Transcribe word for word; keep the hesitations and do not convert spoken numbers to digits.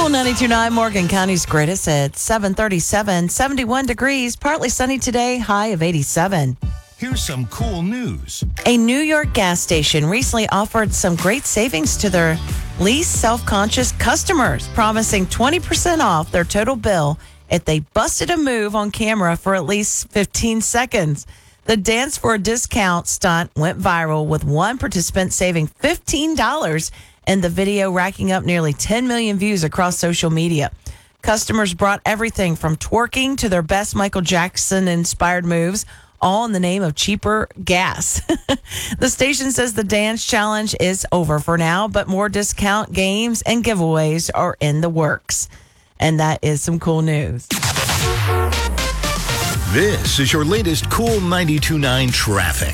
ninety-two point nine Morgan County's greatest at seven thirty-seven, seventy-one degrees, partly sunny today, high of eighty-seven. Here's some cool news. A New York gas station recently offered some great savings to their least self-conscious customers, promising twenty percent off their total bill if they busted a move on camera for at least fifteen seconds. The dance for a discount stunt went viral, with one participant saving fifteen dollars and the video racking up nearly ten million views across social media. Customers brought everything from twerking to their best Michael Jackson-inspired moves, all in the name of cheaper gas. The station says the dance challenge is over for now, but more discount games and giveaways are in the works. And that is some cool news. This is your latest Cool ninety-two point nine traffic.